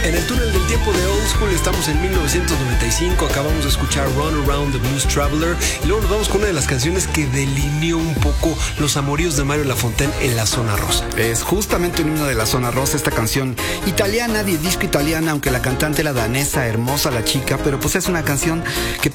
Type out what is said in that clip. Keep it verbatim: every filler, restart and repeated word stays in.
En el túnel del tiempo de Old School estamos en mil novecientos noventa y cinco, acabamos de escuchar Run Around the Blues Traveler y luego nos vamos con una de las canciones que delineó un poco los amoríos de Mario Lafontaine en la zona rosa. Es justamente un himno de la zona rosa, esta canción italiana, de disco italiana, aunque la cantante era danesa, hermosa la chica, pero pues es una canción que